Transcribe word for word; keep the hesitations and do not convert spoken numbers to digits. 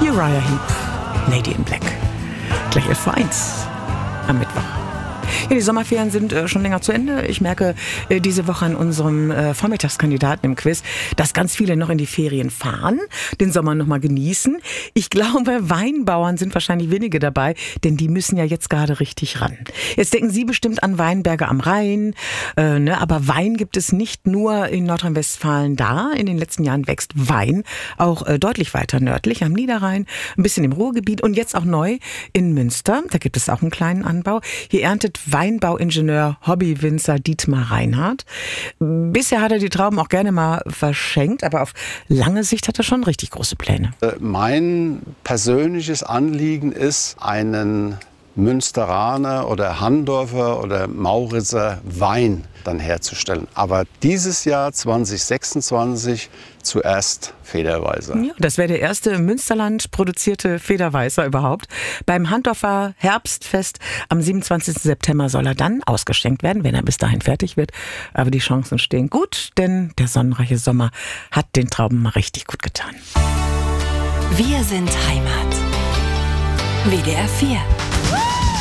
Uriah Heep, Lady in Black. Gleich elf vor eins am Mittwoch. Ja, die Sommerferien sind äh, schon länger zu Ende. Ich merke äh, diese Woche an unserem äh, Vormittagskandidaten im Quiz, dass ganz viele noch in die Ferien fahren, den Sommer noch mal genießen. Ich glaube, Weinbauern sind wahrscheinlich wenige dabei, denn die müssen ja jetzt gerade richtig ran. Jetzt denken Sie bestimmt an Weinberge am Rhein, äh, ne? Aber Wein gibt es nicht nur in Nordrhein-Westfalen da. In den letzten Jahren wächst Wein auch äh, deutlich weiter nördlich am Niederrhein, ein bisschen im Ruhrgebiet und jetzt auch neu in Münster. Da gibt es auch einen kleinen Anbau. Hier erntet Weinbauingenieur, Hobbywinzer Dietmar Reinhardt. Bisher hat er die Trauben auch gerne mal verschenkt, aber auf lange Sicht hat er schon richtig große Pläne. Mein persönliches Anliegen ist, einen Münsteraner oder Handorfer oder Mauritzer Wein dann herzustellen. Aber dieses Jahr zwanzig sechsundzwanzig zuerst Federweißer. Ja, das wäre der erste im Münsterland produzierte Federweißer überhaupt. Beim Handorfer Herbstfest am siebenundzwanzigsten September soll er dann ausgeschenkt werden, wenn er bis dahin fertig wird. Aber die Chancen stehen gut, denn der sonnenreiche Sommer hat den Trauben mal richtig gut getan. Wir sind Heimat. W D R vier